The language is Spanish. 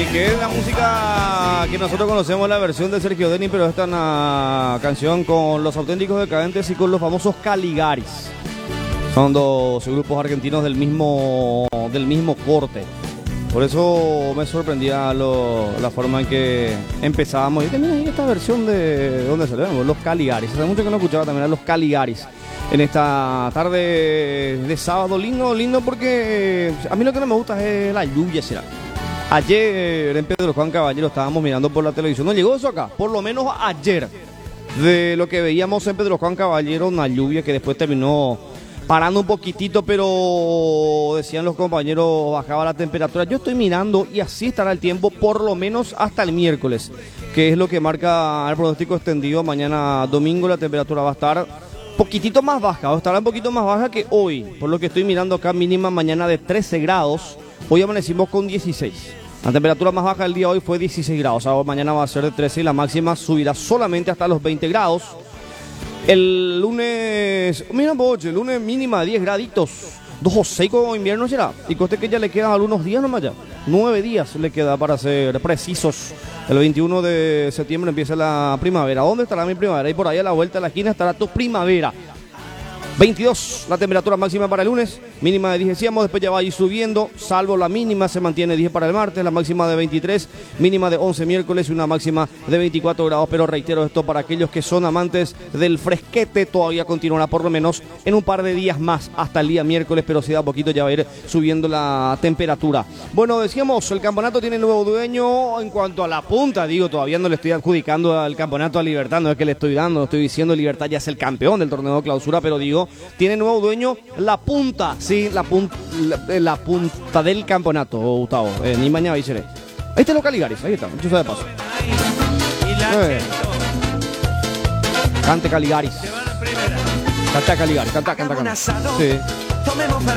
Que es la música que nosotros conocemos, la versión de Sergio Denis, pero esta es una canción con Los Auténticos Decadentes y con los famosos Caligaris. Son dos grupos argentinos del mismo corte. Por eso me sorprendía la forma en que empezábamos. Y también hay esta versión de ¿dónde salió? Los Caligaris. Hace mucho que no escuchaba también a los Caligaris en esta tarde de sábado. Lindo porque a mí lo que no me gusta es la lluvia, será. Ayer en Pedro Juan Caballero estábamos mirando por la televisión. No llegó eso acá, por lo menos ayer. De lo que veíamos en Pedro Juan Caballero, una lluvia que después terminó parando un poquitito, pero decían los compañeros, bajaba la temperatura. Yo estoy mirando y así estará el tiempo por lo menos hasta el miércoles, que es lo que marca el pronóstico extendido. Mañana domingo la temperatura va a estar poquitito más baja, va a estar un poquito más baja que hoy, por lo que estoy mirando acá, mínima mañana de 13 grados, hoy amanecimos con 16. La temperatura más baja del día hoy fue 16 grados, ahora mañana va a ser de 13 y la máxima subirá solamente hasta los 20 grados. El lunes, mira Boche, el lunes mínima de 10 graditos, 2 o 6 como invierno será, y coste que ya le quedan algunos días nomás ya, 9 días le queda para ser precisos. El 21 de septiembre empieza la primavera. ¿Dónde estará mi primavera? Y por ahí a la vuelta de la esquina estará tu primavera. 22 la temperatura máxima para el lunes, mínima de 10 decíamos, después ya va a ir subiendo, salvo la mínima se mantiene 10 para el martes, la máxima de 23, mínima de 11 miércoles y una máxima de 24 grados, pero reitero esto para aquellos que son amantes del fresquete, todavía continuará por lo menos en un par de días más hasta el día miércoles, pero si da poquito ya va a ir subiendo la temperatura. Bueno, decíamos, el campeonato tiene nuevo dueño. En cuanto a la punta, digo, todavía no le estoy adjudicando al campeonato a Libertad, no es que le estoy dando, no estoy diciendo Libertad ya es el campeón del torneo de clausura, pero digo, tiene nuevo dueño la punta, sí, la punta del campeonato, Gustavo, ni mañana y seré. Ahí está los Caligaris, ahí está, mucho de paso. Cante Caligaris. Canta Caligaris, canta. Sí.